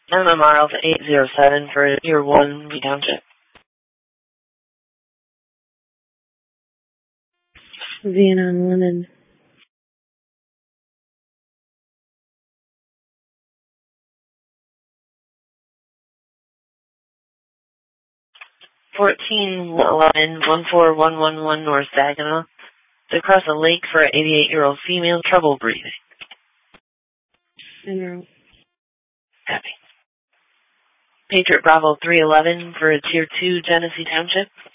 MMR Alpha 807 for Tier 1, B Township. Vienna and London. $1411 14111 North Saginaw. To cross a lake for an 88-year-old female, trouble breathing. En route. Copy. Patriot Bravo 311 for a Tier 2, Genesee Township.